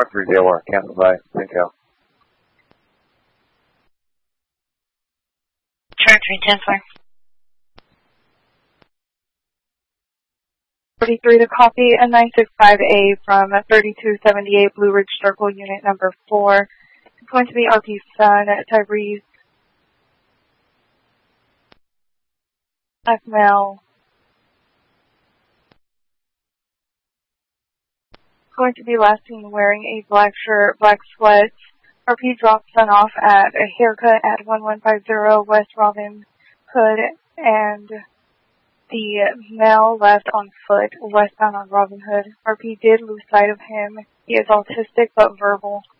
Mercury Delaware, cancel by Pintail. Chart 310-4. 43 to copy a 965A from 3278 Blue Ridge Circle, unit number 4. It's going to be RP Sun, Tyrese, FML. Going to be last seen wearing a black shirt, black sweats. RP dropped Sun off at a haircut at 1150 West Robin Hood, and the male left on foot westbound on Robin Hood. RP did lose sight of him. He is autistic but verbal.